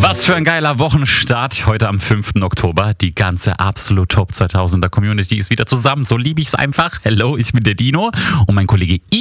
Was für ein geiler Wochenstart heute am 5. Oktober. Die ganze absolut Top 2000er Community ist wieder zusammen. So liebe ich es einfach. Hello, ich bin der Dino und mein Kollege